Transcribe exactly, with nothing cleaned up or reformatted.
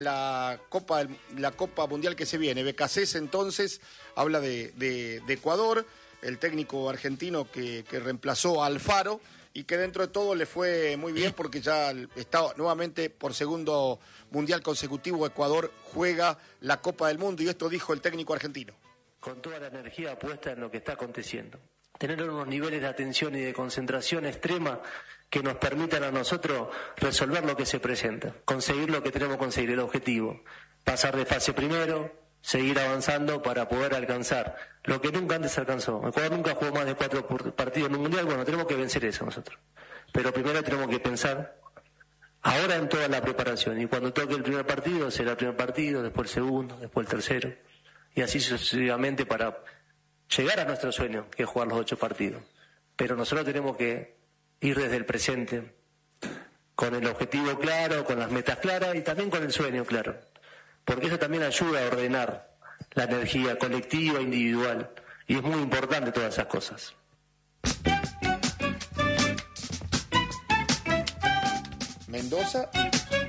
La Copa, la Copa Mundial que se viene. Becasés entonces habla de, de, de Ecuador, el técnico argentino que, que reemplazó a Alfaro y que dentro de todo le fue muy bien porque ya está nuevamente por segundo Mundial consecutivo. Ecuador juega la Copa del Mundo y esto dijo el técnico argentino. Con toda la energía puesta en lo que está aconteciendo. Tener unos niveles de atención y de concentración extrema que nos permitan a nosotros resolver lo que se presenta, conseguir lo que tenemos que conseguir, el objetivo, pasar de fase primero, seguir avanzando para poder alcanzar lo que nunca antes alcanzó. Ecuador nunca jugó más de cuatro partidos en un mundial, bueno, tenemos que vencer eso nosotros. Pero primero tenemos que pensar ahora en toda la preparación, y cuando toque el primer partido, será el primer partido, después el segundo, después el tercero, y así sucesivamente para llegar a nuestro sueño, que es jugar los ocho partidos. Pero nosotros tenemos que ir desde el presente, con el objetivo claro, con las metas claras y también con el sueño claro, porque eso también ayuda a ordenar la energía colectiva, individual, y es muy importante todas esas cosas. Mendoza.